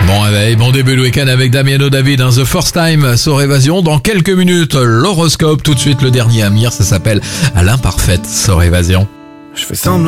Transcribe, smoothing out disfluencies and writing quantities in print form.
Bon réveil, bon début de week-end avec Damiano David, The First Time sur Évasion. Dans quelques minutes, l'horoscope. Tout de suite, le dernier Amir, ça s'appelle À l'imparfaite sur Évasion. Je fais semblant